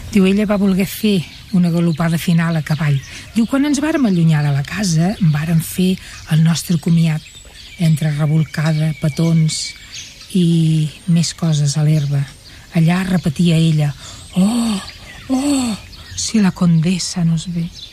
Diu, ella va voler fer una galopada final a cavall. Diu, quan ens vàrem allunyar de la casa, vàrem fer el nostre comiat, entre rebolcada, petons i més coses a l'herba. Allà repetia ella, oh, si la condessa nos ve.